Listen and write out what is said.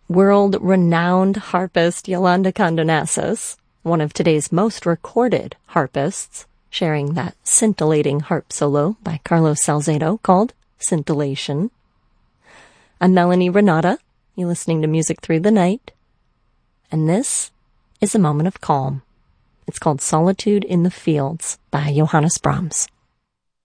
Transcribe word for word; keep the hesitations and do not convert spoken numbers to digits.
World-renowned harpist Yolanda Condonassis, one of today's most recorded harpists, sharing that scintillating harp solo by Carlos Salcedo called Scintillation. I'm Melanie Renata. You're listening to Music Through the Night. And this is a moment of calm. It's called Solitude in the Fields by Johannes Brahms.